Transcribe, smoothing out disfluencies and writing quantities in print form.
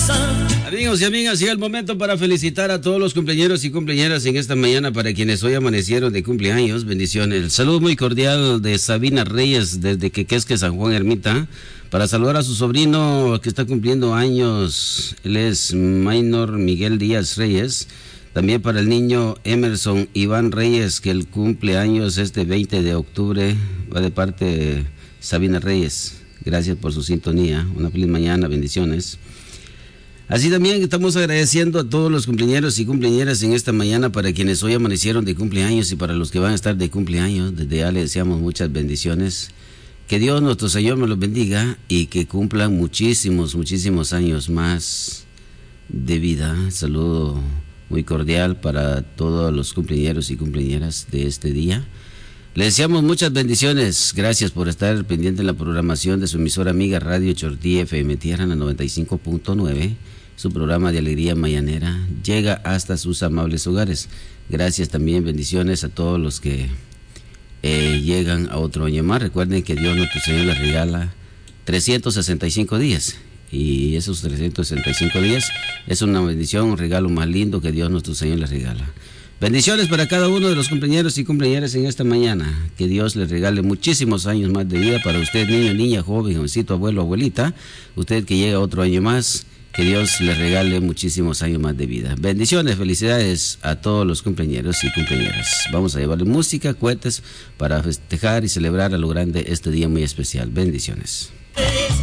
Amigos y amigas, llega el momento para felicitar a todos los cumpleañeros y cumpleañeras en esta mañana, para quienes hoy amanecieron de cumpleaños. Bendiciones. El saludo muy cordial de Sabina Reyes desde Quequesque, San Juan Ermita, para saludar a su sobrino que está cumpliendo años. Él es Maynor Miguel Díaz Reyes. También para el niño Emerson Iván Reyes, que el cumpleaños este 20 de octubre, va de parte de Sabina Reyes. Gracias por su sintonía. Una feliz mañana, bendiciones. Así también estamos agradeciendo a todos los cumpleañeros y cumpleañeras en esta mañana, para quienes hoy amanecieron de cumpleaños y para los que van a estar de cumpleaños. Desde ya les deseamos muchas bendiciones. Que Dios nuestro Señor me los bendiga y que cumplan muchísimos años más de vida. Saludo muy cordial para todos los cumpleañeros y cumpleañeras de este día. Les deseamos muchas bendiciones. Gracias por estar pendiente en la programación de su emisora amiga Radio Chortí FM Tierra en la 95.9. Su programa de alegría mañanera llega hasta sus amables hogares. Gracias también, bendiciones a todos los que llegan a otro año más. Recuerden que Dios nuestro Señor les regala 365 días. Y esos 365 días es una bendición, un regalo más lindo que Dios nuestro Señor les regala. Bendiciones para cada uno de los cumpleañeros y cumpleañeras en esta mañana. Que Dios les regale muchísimos años más de vida para usted, niño, niña, joven, jovencito, abuelo, abuelita. Usted que llega otro año más, que Dios les regale muchísimos años más de vida. Bendiciones, felicidades a todos los cumpleañeros y cumpleañeras. Vamos a llevarle música, cohetes, para festejar y celebrar a lo grande este día muy especial. Bendiciones.